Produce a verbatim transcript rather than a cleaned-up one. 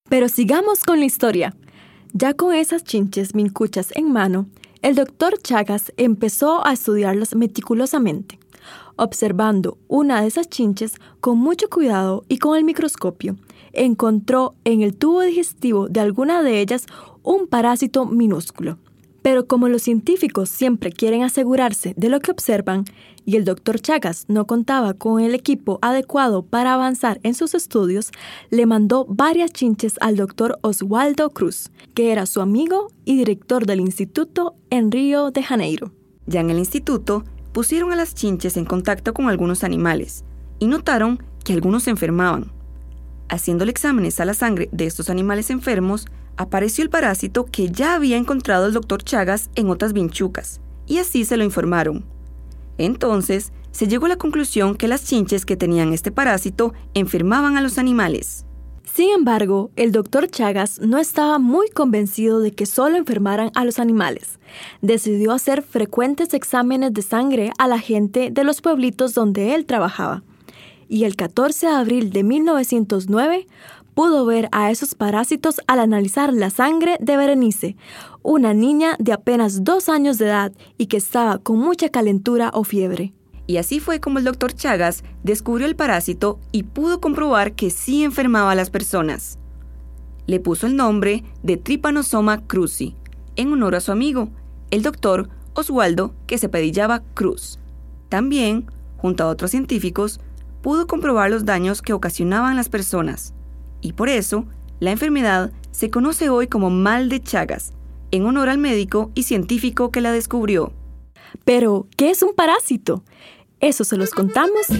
Pero sigamos con la historia. Ya con esas chinches mincuchas en mano, el doctor Chagas empezó a estudiarlas meticulosamente, observando una de esas chinches con mucho cuidado y con el microscopio. Encontró en el tubo digestivo de alguna de ellas un parásito minúsculo. Pero como los científicos siempre quieren asegurarse de lo que observan, y el doctor Chagas no contaba con el equipo adecuado para avanzar en sus estudios, le mandó varias chinches al doctor Oswaldo Cruz, que era su amigo y director del instituto en Río de Janeiro. Ya en el instituto, pusieron a las chinches en contacto con algunos animales y notaron que algunos se enfermaban. Haciéndole exámenes a la sangre de estos animales enfermos, apareció el parásito que ya había encontrado el doctor Chagas en otras vinchucas, y así se lo informaron. Entonces, se llegó a la conclusión que las chinches que tenían este parásito enfermaban a los animales. Sin embargo, el doctor Chagas no estaba muy convencido de que solo enfermaran a los animales. Decidió hacer frecuentes exámenes de sangre a la gente de los pueblitos donde él trabajaba. Y el catorce de abril de mil novecientos nueve, pudo ver a esos parásitos al analizar la sangre de Berenice, una niña de apenas dos años de edad y que estaba con mucha calentura o fiebre. Y así fue como el doctor Chagas descubrió el parásito y pudo comprobar que sí enfermaba a las personas. Le puso el nombre de Trypanosoma cruzi, en honor a su amigo, el doctor Oswaldo, que se apellidaba Cruz. También, junto a otros científicos, pudo comprobar los daños que ocasionaban las personas. Y por eso, la enfermedad se conoce hoy como mal de Chagas, en honor al médico y científico que la descubrió. Pero, ¿qué es un parásito? Eso se los contamos